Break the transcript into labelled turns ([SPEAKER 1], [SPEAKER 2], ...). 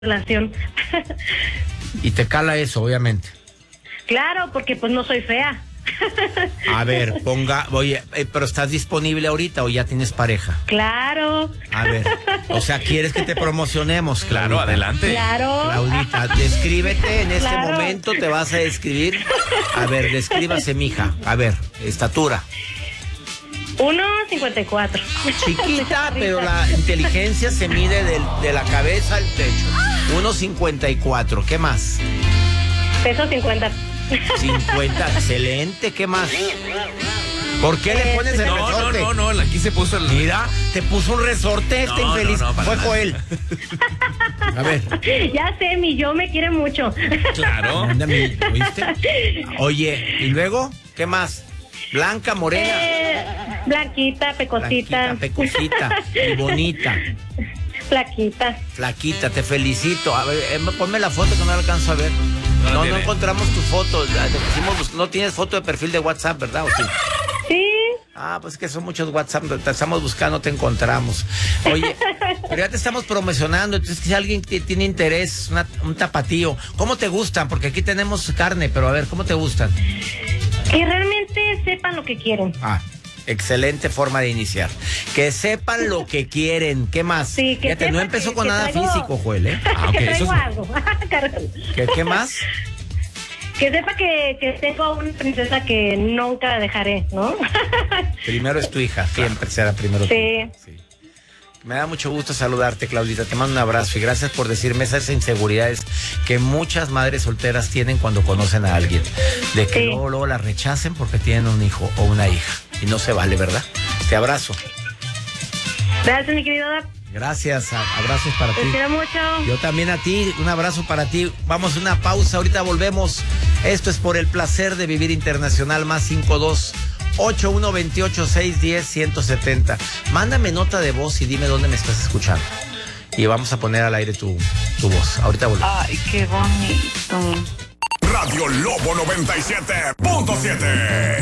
[SPEAKER 1] relación.
[SPEAKER 2] Y te cala eso, obviamente.
[SPEAKER 1] Claro, porque pues no soy fea.
[SPEAKER 2] A ver, oye, pero ¿estás disponible ahorita o ya tienes pareja?
[SPEAKER 1] Claro.
[SPEAKER 2] A ver, o sea, ¿quieres que te promocionemos?
[SPEAKER 3] Claro,
[SPEAKER 2] Claudita?
[SPEAKER 3] adelante.
[SPEAKER 1] Claro.
[SPEAKER 2] Claudita, descríbete en este
[SPEAKER 1] Claro.
[SPEAKER 2] momento, te vas a describir. A ver, descríbase, mija. A ver, estatura.
[SPEAKER 1] 1.54.
[SPEAKER 2] Chiquita, pero la inteligencia se mide de la cabeza al techo. 1.54, ¿qué más?
[SPEAKER 1] Peso 50.
[SPEAKER 2] 50, excelente, ¿qué más? ¿Por qué le pones el resorte?
[SPEAKER 3] No, aquí se puso el...
[SPEAKER 2] Mira, te puso un resorte este infeliz.
[SPEAKER 3] no, para
[SPEAKER 2] Fue
[SPEAKER 3] nada.
[SPEAKER 2] Joel. A ver.
[SPEAKER 1] Ya sé, mi yo me quiere mucho.
[SPEAKER 3] Claro.
[SPEAKER 2] Anda, ¿oíste? Oye, ¿y luego? ¿Qué más? Blanca, morena.
[SPEAKER 1] Blanquita, pecosita.
[SPEAKER 2] Blanquita, pecosita y bonita.
[SPEAKER 1] Flaquita.
[SPEAKER 2] Flaquita, te felicito. A ver, ponme la foto que no la alcanzo a ver. No encontramos tu foto. No tienes foto de perfil de WhatsApp, ¿verdad? ¿O sí?
[SPEAKER 1] Sí.
[SPEAKER 2] Ah, pues es que son muchos WhatsApp. Te estamos buscando, te encontramos. Oye, pero ya te estamos promocionando. Entonces, si alguien tiene interés, un tapatío, ¿cómo te gustan? Porque aquí tenemos carne, pero a ver, ¿cómo te gustan?
[SPEAKER 1] Que realmente sepan lo que quieren.
[SPEAKER 2] Ah, excelente forma de iniciar. Que sepan lo que quieren. ¿Qué más?
[SPEAKER 1] Sí, que
[SPEAKER 2] Fíjate, no
[SPEAKER 1] sepa
[SPEAKER 2] empezó
[SPEAKER 1] que-
[SPEAKER 2] con
[SPEAKER 1] que
[SPEAKER 2] nada
[SPEAKER 1] traigo-
[SPEAKER 2] físico, Joel, ¿eh?
[SPEAKER 3] Ah, ok,
[SPEAKER 1] que
[SPEAKER 3] eso
[SPEAKER 1] traigo
[SPEAKER 3] es...
[SPEAKER 1] algo. Carlos.
[SPEAKER 2] ¿Qué más?
[SPEAKER 1] Que sepa que tengo una princesa que nunca dejaré, ¿no?
[SPEAKER 2] Primero es tu hija, siempre será primero tu
[SPEAKER 1] Sí.
[SPEAKER 2] hija. Sí. Me da mucho gusto saludarte, Claudita. Te mando un abrazo y gracias por decirme esas inseguridades que muchas madres solteras tienen cuando conocen a alguien. De que
[SPEAKER 1] Sí.
[SPEAKER 2] luego la rechacen porque tienen un hijo o una hija. Y no se vale, ¿verdad? Te abrazo.
[SPEAKER 1] Gracias, mi querido Dap.
[SPEAKER 2] Gracias, abrazos para
[SPEAKER 1] Te
[SPEAKER 2] ti.
[SPEAKER 1] quiero mucho.
[SPEAKER 2] Yo también a ti, un abrazo para ti. Vamos a una pausa, ahorita volvemos. Esto es por el placer de vivir internacional, más 52-8128-610-170. Mándame nota de voz y dime dónde me estás escuchando. Y vamos a poner al aire tu voz. Ahorita volvemos.
[SPEAKER 4] Ay, qué bonito.
[SPEAKER 5] Radio Lobo 97.7.